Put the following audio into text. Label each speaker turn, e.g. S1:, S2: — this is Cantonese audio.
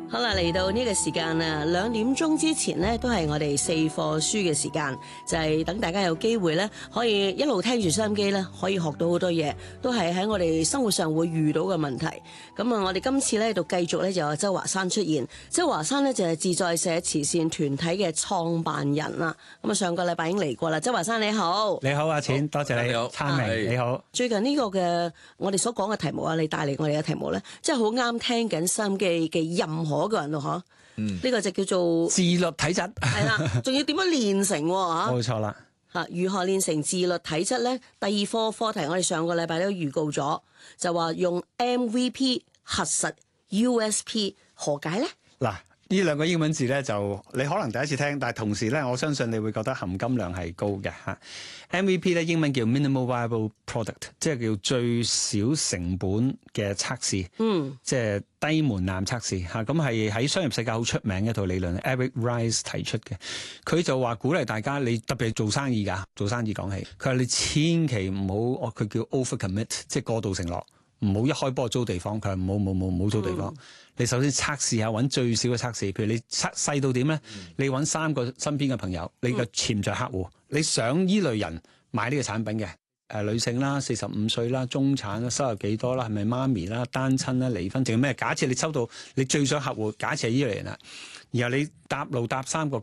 S1: 好啦，嚟到呢個時間啊，2點鐘之前呢，都係我哋4課書嘅時間，就係等大家有機會呢，可以一路聽住收音機呢，可以學到好多嘢，都係喺我哋生活上會遇到嘅問題。咁啊，我哋今次呢度繼續呢，就有周華山出現。周華山呢，就係自在社慈善團體嘅創辦人啦。咁啊，上個禮拜已經嚟過啦。周華山你好，
S2: 你好阿錢，多謝你。
S3: 你好，
S2: 燦明你好。
S1: 最近呢個嘅我哋所講嘅題目啊，你帶嚟我哋嘅題目呢，真係好啱聽緊收音機嘅任何一個人咯，嗬。呢個就叫做
S2: 自律體質，
S1: 係啦，仲要點樣練成嚇？
S2: 冇錯啦。
S1: 嚇，如何練成自律體質咧？第2課題我哋上個禮拜都預告咗，就話用 MVP 核實 USP 何解咧？
S2: 嗱，呢兩個英文字咧，就你可能第一次聽，但係同時咧，我相信你會覺得含金量係高嘅嚇。MVP 咧，英文叫 Minimal Viable Product， 即係叫最少成本嘅測試，即係低門檻測試嚇。咁係喺商業世界好出名嘅一套理論 ，Eric Rice 提出嘅。佢就話鼓勵大家，你特別係做生意㗎，做生意講起，佢話你千祈唔好，佢叫 overcommit， 即係過度承諾，唔好一開波租地方，佢話唔好租地方。你首先測試下，揾最少嘅測試，譬如你細到點咧？你揾3個身邊嘅朋友，你嘅潛在客戶，你想依類人買呢個產品嘅，女性啦，45歲啦，中產啦，收入幾多啦，係咪媽咪啦，單親啦，離婚，定係咩？假設你收到你最想客戶，假設係依類人啦，然後你搭路搭3個